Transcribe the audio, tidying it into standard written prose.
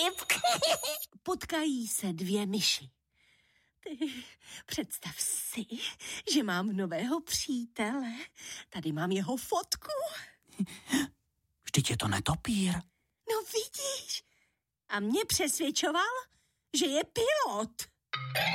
vtip. Potkají se dvě myši. Ty, představ si, že mám nového přítele. Tady mám jeho fotku. Vždyť je to netopír. No vidíš. A mě přesvědčoval, že je pilot.